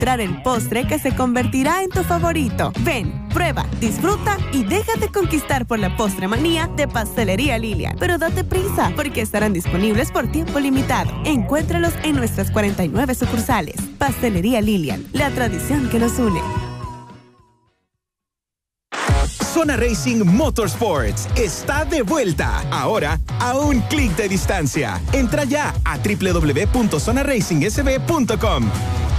encontrar el postre que se convertirá en tu favorito. Ven, prueba, disfruta y déjate conquistar por la postremanía de Pastelería Lilian. Pero date prisa, porque estarán disponibles por tiempo limitado. Encuéntralos en nuestras 49 sucursales. Pastelería Lilian, la tradición que nos une. Zona Racing Motorsports está de vuelta. Ahora, a un clic de distancia. Entra ya a www.zonaracingsb.com.